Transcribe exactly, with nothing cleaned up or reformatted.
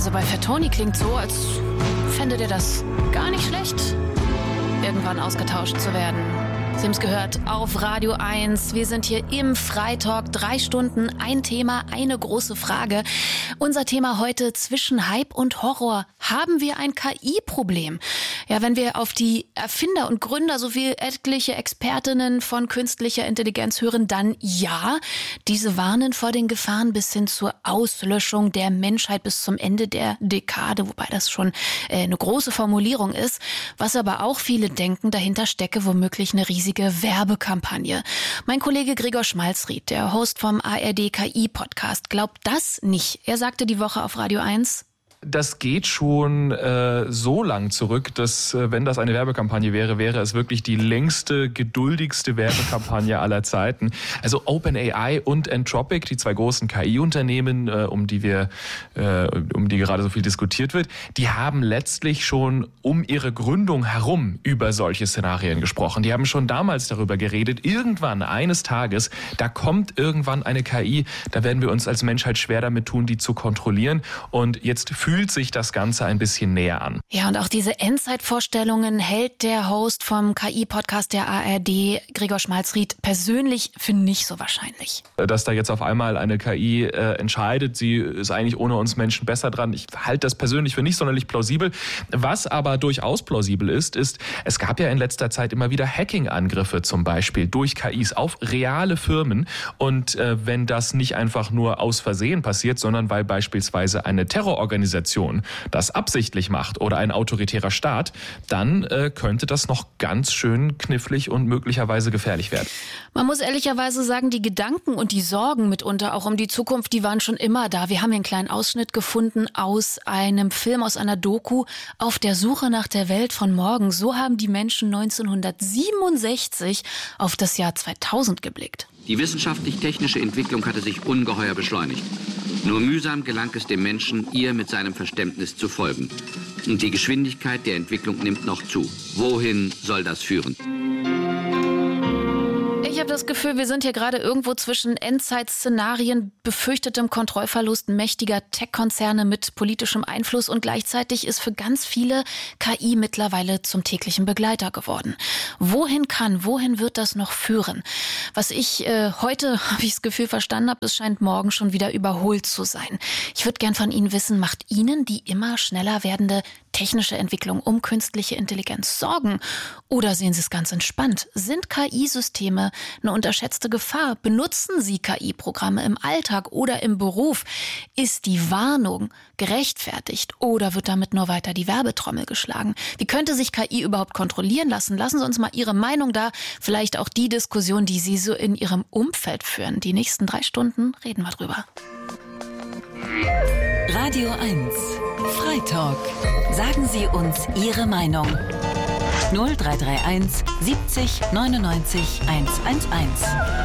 Also bei Fettoni klingt so, als fände der das gar nicht schlecht, irgendwann ausgetauscht zu werden. Sie haben es gehört, auf Radio eins. Wir sind hier im Freitalk. Drei Stunden, ein Thema, eine große Frage. Unser Thema heute: zwischen Hype und Horror. Haben wir ein K I-Problem? Ja, wenn wir auf die Erfinder und Gründer sowie etliche Expertinnen von künstlicher Intelligenz hören, dann ja. Diese warnen vor den Gefahren bis hin zur Auslöschung der Menschheit bis zum Ende der Dekade, wobei das schon äh, eine große Formulierung ist. Was aber auch viele denken, dahinter stecke womöglich eine riesige Werbekampagne. Mein Kollege Gregor Schmalzried, der Host vom A R D K I-Podcast, glaubt das nicht. Er sagte die Woche auf Radio eins: Das geht schon äh, so lang zurück, dass, äh, wenn das eine Werbekampagne wäre, wäre es wirklich die längste, geduldigste Werbekampagne aller Zeiten. Also OpenAI und Anthropic, die zwei großen K I-Unternehmen, äh, um die wir, äh, um die gerade so viel diskutiert wird, die haben letztlich schon um ihre Gründung herum über solche Szenarien gesprochen. Die haben schon damals darüber geredet, irgendwann, eines Tages, da kommt irgendwann eine K I, da werden wir uns als Menschheit schwer damit tun, die zu kontrollieren. Und jetzt fühlt sich das Ganze ein bisschen näher an. Ja, und auch diese Endzeitvorstellungen hält der Host vom K I-Podcast der A R D, Gregor Schmalzried, persönlich für nicht so wahrscheinlich. Dass da jetzt auf einmal eine K I äh, entscheidet, sie ist eigentlich ohne uns Menschen besser dran, ich halte das persönlich für nicht sonderlich plausibel. Was aber durchaus plausibel ist, ist, es gab ja in letzter Zeit immer wieder Hacking-Angriffe zum Beispiel durch K Is auf reale Firmen. Und äh, wenn das nicht einfach nur aus Versehen passiert, sondern weil beispielsweise eine Terrororganisation das absichtlich macht oder ein autoritärer Staat, dann äh, könnte das noch ganz schön knifflig und möglicherweise gefährlich werden. Man muss ehrlicherweise sagen, die Gedanken und die Sorgen mitunter auch um die Zukunft, die waren schon immer da. Wir haben hier einen kleinen Ausschnitt gefunden aus einem Film, aus einer Doku, Auf der Suche nach der Welt von morgen. So haben die Menschen neunzehnhundertsiebenundsechzig auf das Jahr zweitausend geblickt. Die wissenschaftlich-technische Entwicklung hatte sich ungeheuer beschleunigt. Nur mühsam gelang es dem Menschen, ihr mit seinem Verständnis zu folgen. Und die Geschwindigkeit der Entwicklung nimmt noch zu. Wohin soll das führen? Ich habe das Gefühl, wir sind hier gerade irgendwo zwischen Endzeitszenarien, befürchtetem Kontrollverlust mächtiger Tech-Konzerne mit politischem Einfluss, und gleichzeitig ist für ganz viele K I mittlerweile zum täglichen Begleiter geworden. Wohin kann, wohin wird das noch führen? Was ich äh, heute, habe ich das Gefühl, verstanden habe, es scheint morgen schon wieder überholt zu sein. Ich würde gern von Ihnen wissen, macht Ihnen die immer schneller werdende technische Entwicklung um künstliche Intelligenz Sorgen? Oder sehen Sie es ganz entspannt? Sind K I-Systeme eine unterschätzte Gefahr? Benutzen Sie K I-Programme im Alltag oder im Beruf? Ist die Warnung gerechtfertigt oder wird damit nur weiter die Werbetrommel geschlagen? Wie könnte sich K I überhaupt kontrollieren lassen? Lassen Sie uns mal Ihre Meinung da, vielleicht auch die Diskussion, die Sie so in Ihrem Umfeld führen. Die nächsten drei Stunden reden wir drüber. Radio eins Freitalk. Sagen Sie uns Ihre Meinung. null drei drei eins siebzig neunundneunzig hundertzelf.